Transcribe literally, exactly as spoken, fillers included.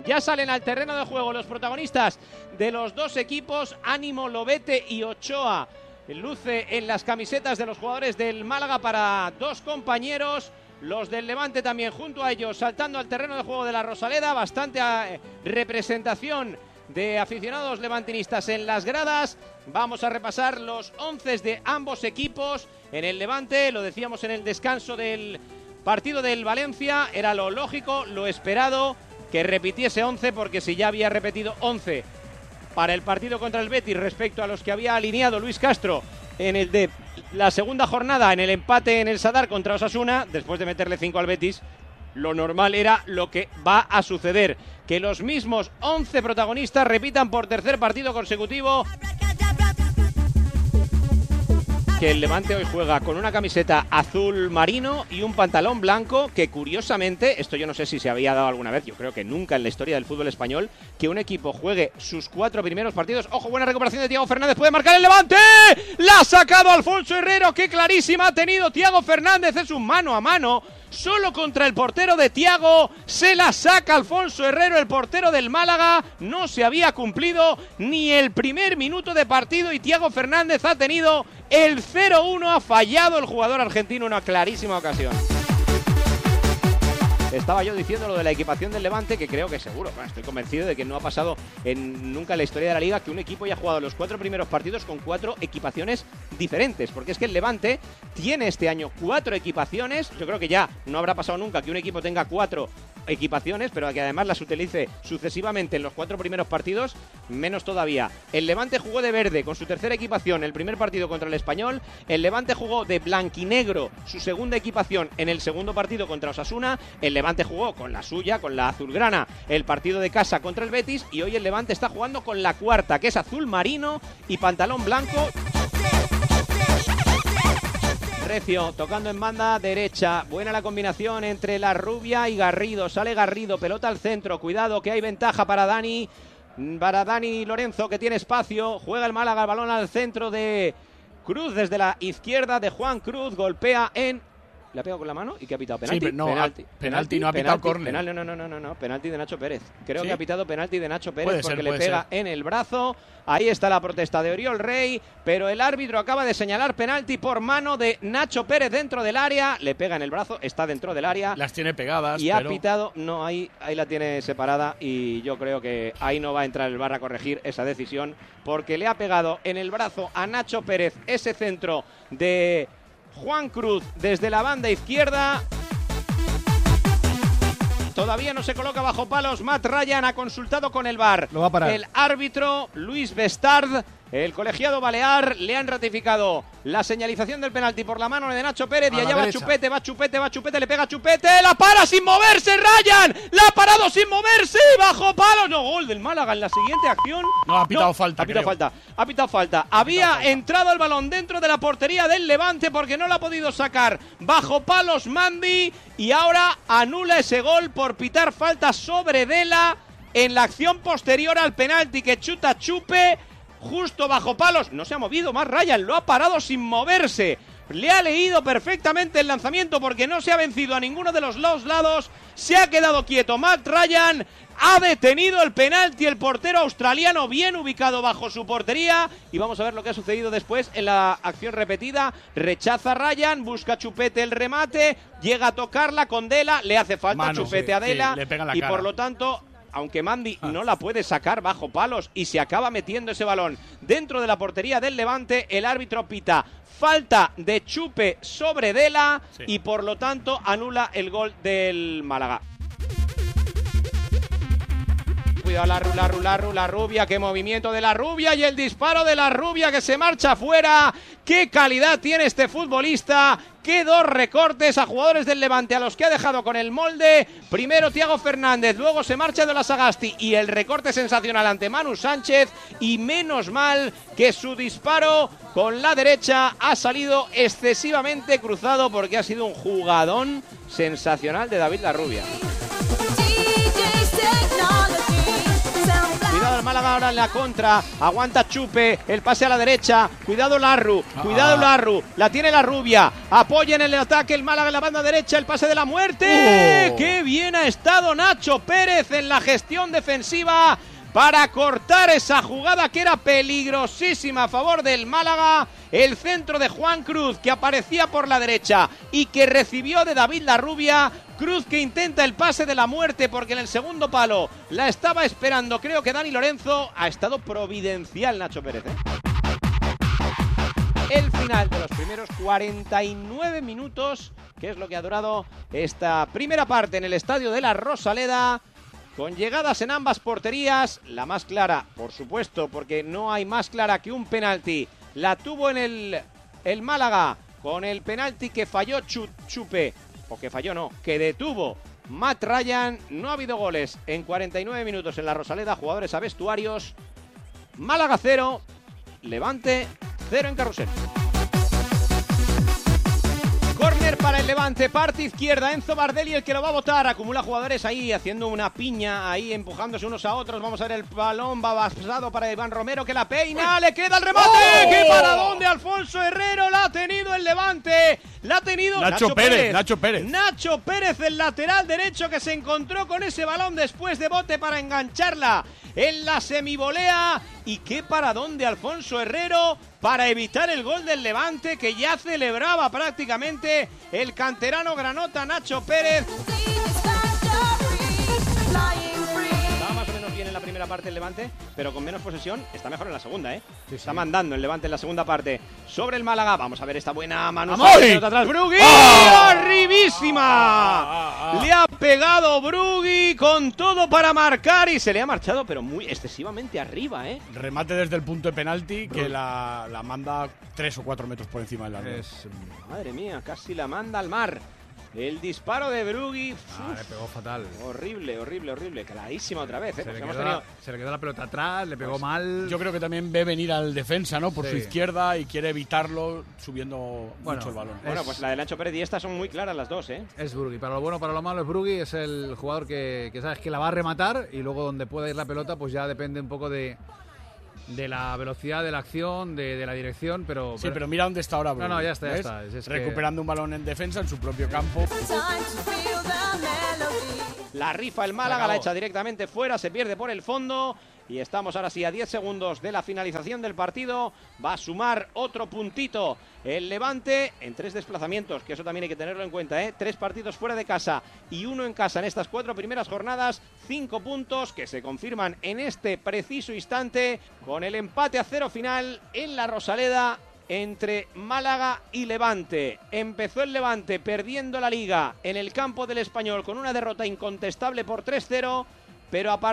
Ya salen al terreno de juego los protagonistas de los dos equipos, Ánimo, Lobete y Ochoa. Luce en las camisetas de los jugadores del Málaga para dos compañeros. Los del Levante también junto a ellos, saltando al terreno de juego de la Rosaleda. Bastante eh, representación de aficionados levantinistas en las gradas. Vamos a repasar los once de ambos equipos. En el Levante, lo decíamos en el descanso del partido del Valencia, era lo lógico, lo esperado, que repitiese once, porque si ya había repetido once para el partido contra el Betis respecto a los que había alineado Luis Castro en el de la segunda jornada, en el empate en el Sadar contra Osasuna, después de meterle cinco al Betis, lo normal era lo que va a suceder, que los mismos once protagonistas repitan por tercer partido consecutivo. Que el Levante hoy juega con una camiseta azul marino y un pantalón blanco, que curiosamente, esto yo no sé si se había dado alguna vez, yo creo que nunca en la historia del fútbol español, que un equipo juegue sus cuatro primeros partidos. Ojo, buena recuperación de Thiago Fernández, puede marcar el Levante, la ha sacado Alfonso Herrero, qué clarísima ha tenido Thiago Fernández, es un mano a mano, solo contra el portero de Thiago, se la saca Alfonso Herrero, el portero del Málaga, no se había cumplido ni el primer minuto de partido y Thiago Fernández ha tenido el cero uno, ha fallado el jugador argentino, una clarísima ocasión. Estaba yo diciendo lo de la equipación del Levante, que creo que seguro, bueno, estoy convencido de que no ha pasado en, nunca en la historia de la Liga que un equipo haya jugado los cuatro primeros partidos con cuatro equipaciones diferentes, porque es que el Levante tiene este año cuatro equipaciones. Yo creo que ya no habrá pasado nunca que un equipo tenga cuatro equipaciones, pero que además las utilice sucesivamente en los cuatro primeros partidos, menos todavía. El Levante jugó de verde con su tercera equipación el primer partido contra el Español, el Levante jugó de blanquinegro su segunda equipación en el segundo partido contra Osasuna, el Levante jugó con la suya, con la azulgrana, el partido de casa contra el Betis, y hoy el Levante está jugando con la cuarta, que es azul marino y pantalón blanco. Recio, tocando en banda derecha, buena la combinación entre La Rubia y Garrido, sale Garrido, pelota al centro, cuidado que hay ventaja para Dani, para Dani Lorenzo, que tiene espacio, juega el Málaga, el balón al centro de Cruz desde la izquierda, de Juan Cruz, golpea en... ¿Le ha pegado con la mano? ¿Y qué ha pitado? ¿Penalti? Sí, pero no, penalti, penalti, penalti, no ha pitado córner. Penal, no, no, no, no, no, penalti de Nacho Pérez. Creo ¿Sí? que ha pitado penalti de Nacho Pérez puede porque ser, le pega ser. en el brazo. Ahí está la protesta de Oriol Rey, pero el árbitro acaba de señalar penalti por mano de Nacho Pérez dentro del área. Le pega en el brazo, está dentro del área. Las tiene pegadas. Y pero... ha pitado, no, ahí, ahí la tiene separada y yo creo que ahí no va a entrar el V A R a corregir esa decisión, porque le ha pegado en el brazo a Nacho Pérez ese centro de Juan Cruz desde la banda izquierda. Todavía no se coloca bajo palos. Matt Ryan ha consultado con el V A R. Lo va a parar. El árbitro Luis Bestard, el colegiado balear, le han ratificado la señalización del penalti por la mano de Nacho Pérez. A y allá va Chupete, va Chupete, va Chupete, le pega Chupete, la para sin moverse Ryan, la ha parado sin moverse, bajo palos, no, gol del Málaga en la siguiente acción. No, ha pitado no, falta, ha pitado creo. falta, ha pitado falta. Ha Había pitado falta. entrado el balón dentro de la portería del Levante porque no lo ha podido sacar bajo palos Mandy y ahora anula ese gol por pitar falta sobre Dela en la acción posterior al penalti que chuta Chupe. Justo bajo palos, no se ha movido más Ryan, lo ha parado sin moverse. Le ha leído perfectamente el lanzamiento porque no se ha vencido a ninguno de los dos lados. Se ha quedado quieto Matt Ryan, ha detenido el penalti el portero australiano, bien ubicado bajo su portería. Y vamos a ver lo que ha sucedido después en la acción repetida. Rechaza Ryan, busca Chupete el remate, llega a tocarla con Dela, le hace falta Mano, Chupete sí, a Dela sí, le pega en la y cara. Por lo tanto... Aunque Mandy ah. no la puede sacar bajo palos y se acaba metiendo ese balón dentro de la portería del Levante, el árbitro pita falta de Chupe sobre Dela sí. y por lo tanto anula el gol del Málaga. Cuidado la, la, la, la, la Rubia, qué movimiento de la Rubia y el disparo de la Rubia que se marcha afuera. Qué calidad tiene este futbolista. Qué dos recortes a jugadores del Levante a los que ha dejado con el molde. Primero Thiago Fernández, luego se marcha de la Sagasti y el recorte sensacional ante Manu Sánchez. Y menos mal que su disparo con la derecha ha salido excesivamente cruzado porque ha sido un jugadón sensacional de David Larrubia. Cuidado el Málaga ahora en la contra, aguanta Chupe, el pase a la derecha, cuidado Larru, cuidado Larru, la tiene la rubia, apoya en el ataque el Málaga en la banda derecha, el pase de la muerte. ¡Oh! ¡Qué bien ha estado Nacho Pérez en la gestión defensiva para cortar esa jugada que era peligrosísima a favor del Málaga! El centro de Juan Cruz, que aparecía por la derecha y que recibió de David Larrubia. Cruz que intenta el pase de la muerte porque en el segundo palo la estaba esperando, creo que Dani Lorenzo. Ha estado providencial Nacho Pérez, ¿eh? El final de los primeros cuarenta y nueve minutos, que es lo que ha durado esta primera parte en el estadio de la Rosaleda, con llegadas en ambas porterías. La más clara, por supuesto, porque no hay más clara que un penalti, la tuvo en el, el Málaga, con el penalti que falló Chupe, o que falló no, que detuvo Matt Ryan. No ha habido goles en cuarenta y nueve minutos en la Rosaleda, jugadores a vestuarios. Málaga cero, Levante cero en Carrusel. Córner para el Levante, parte izquierda, Enzo Bardelli el que lo va a botar, acumula jugadores ahí haciendo una piña, ahí empujándose unos a otros. Vamos a ver el balón, va basado para Iván Romero que la peina, le queda el remate. ¡Oh! ¡Qué paradón de Alfonso Herrero! La ha tenido el Levante, la ha tenido Nacho, Nacho Pérez, Pérez, Nacho Pérez. Nacho Pérez, el lateral derecho que se encontró con ese balón después de bote para engancharla en la semivolea. Y qué paradón de Alfonso Herrero para evitar el gol del Levante, que ya celebraba prácticamente el canterano granota Nacho Pérez. Estaba más o menos bien en la primera parte el Levante, pero con menos posesión está mejor en la segunda, ¿eh? Sí, está sí. mandando el Levante en la segunda parte sobre el Málaga. Vamos a ver esta buena mano atrás. Brugui, ¡oh! ¡Arribísima! ¡Ah! Le ha pegado Brugui con todo para marcar y se le ha marchado, pero muy excesivamente arriba, ¿eh? Remate desde el punto de penalti que la, la manda tres o cuatro metros por encima del área. Es... Madre mía, casi la manda al mar. El disparo de Brugui. Ah, le pegó fatal. Horrible, horrible, horrible. Clarísima otra vez, ¿eh? Se, pues le hemos quedó, tenido... se le quedó la pelota atrás, le pegó pues, mal. Yo creo que también ve venir al defensa, ¿no? Por sí. su izquierda y quiere evitarlo subiendo bueno, mucho el balón. Es... Bueno, pues la de Nacho Pérez y esta son muy claras las dos, ¿eh? Es Brugui. Para lo bueno, para lo malo es Brugui. Es el jugador que, que sabes que la va a rematar y luego donde pueda ir la pelota, pues ya depende un poco de... de la velocidad de la acción, de, de la dirección, pero... Sí, pero, pero mira dónde está ahora, Brugui. No, no, ya está, ya está. Es, es recuperando que... un balón en defensa en su propio campo. La rifa el Málaga, la echa directamente fuera, se pierde por el fondo y estamos ahora sí a diez segundos de la finalización del partido. Va a sumar otro puntito el Levante en tres desplazamientos, que eso también hay que tenerlo en cuenta, ¿eh? Tres partidos fuera de casa y uno en casa en estas cuatro primeras jornadas. Cinco puntos que se confirman en este preciso instante con el empate a cero final en la Rosaleda entre Málaga y Levante. Empezó el Levante perdiendo la Liga en el campo del Español con una derrota incontestable por tres cero, pero a partir